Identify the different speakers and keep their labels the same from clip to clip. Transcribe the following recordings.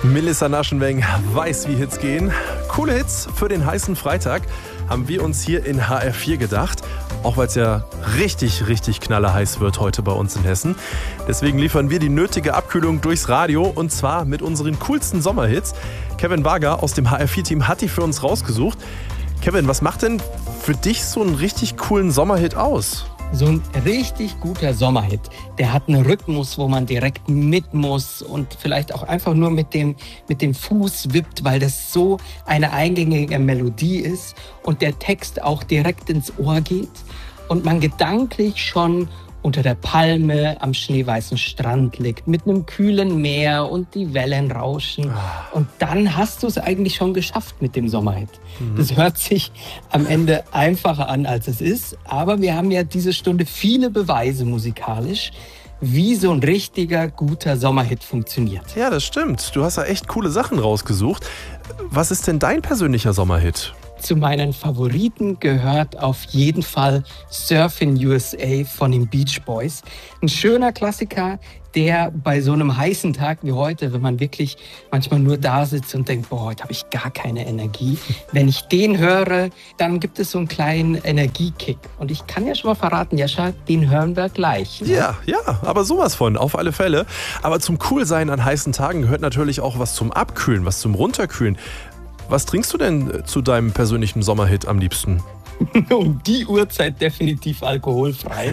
Speaker 1: Melissa Naschenweng weiß, wie Hits gehen. Coole Hits für den heißen Freitag haben wir uns hier in HR4 gedacht. Auch weil es ja richtig, richtig knallerheiß wird heute bei uns in Hessen. Deswegen liefern wir die nötige Abkühlung durchs Radio und zwar mit unseren coolsten Sommerhits. Kevin Wager aus dem HR4-Team hat die für uns rausgesucht. Kevin, was macht denn für dich so einen richtig coolen Sommerhit aus?
Speaker 2: So ein richtig guter Sommerhit, der hat einen Rhythmus, wo man direkt mit muss und vielleicht auch einfach nur mit dem Fuß wippt, weil das so eine eingängige Melodie ist und der Text auch direkt ins Ohr geht und man gedanklich schon unter der Palme am schneeweißen Strand liegt, mit einem kühlen Meer und die Wellen rauschen. Und dann hast du es eigentlich schon geschafft mit dem Sommerhit. Das hört sich am Ende einfacher an, als es ist. Aber wir haben ja diese Stunde viele Beweise musikalisch, wie so ein richtiger, guter Sommerhit funktioniert.
Speaker 1: Ja, das stimmt. Du hast ja echt coole Sachen rausgesucht. Was ist denn dein persönlicher Sommerhit?
Speaker 2: Zu meinen Favoriten gehört auf jeden Fall Surfin' USA von den Beach Boys. Ein schöner Klassiker, der bei so einem heißen Tag wie heute, wenn man wirklich manchmal nur da sitzt und denkt, boah, heute habe ich gar keine Energie. Wenn ich den höre, dann gibt es so einen kleinen Energiekick. Und ich kann ja schon mal verraten, Jascha, den hören wir gleich. Ne?
Speaker 1: Ja, aber sowas von, auf alle Fälle. Aber zum Coolsein an heißen Tagen gehört natürlich auch was zum Abkühlen, was zum Runterkühlen. Was trinkst du denn zu deinem persönlichen Sommerhit am liebsten?
Speaker 2: Um die Uhrzeit definitiv alkoholfrei.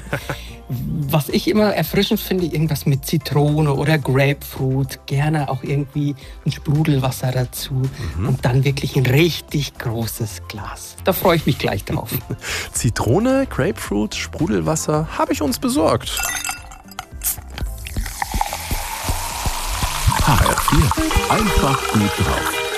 Speaker 2: Was ich immer erfrischend finde, irgendwas mit Zitrone oder Grapefruit. Gerne auch irgendwie ein Sprudelwasser dazu. Und dann wirklich ein richtig großes Glas. Da freue ich mich gleich drauf.
Speaker 1: Zitrone, Grapefruit, Sprudelwasser habe ich uns besorgt.
Speaker 3: HR4. Einfach gut drauf.